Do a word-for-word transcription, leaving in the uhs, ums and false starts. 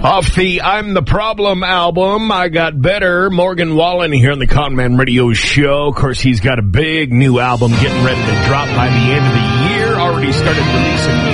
Off the I'm the Problem album, I Got Better, Morgan Wallen here on the Conman Radio Show. Of course, he's got a big new album getting ready to drop by the end of the year. Already started releasing